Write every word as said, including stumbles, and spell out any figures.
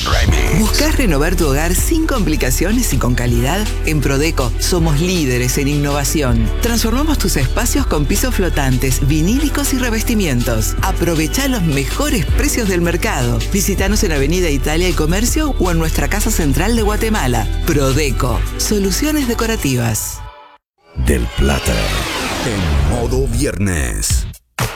Remix. ¿Buscás renovar tu hogar sin complicaciones y con calidad? En Prodeco somos líderes en innovación. Transformamos tus espacios con pisos flotantes, vinílicos y revestimientos. Aprovecha los mejores precios del mercado. Visítanos en Avenida Italia y Comercio o en nuestra casa central de Guatemala. Prodeco, soluciones decorativas. Del Plata. En modo viernes.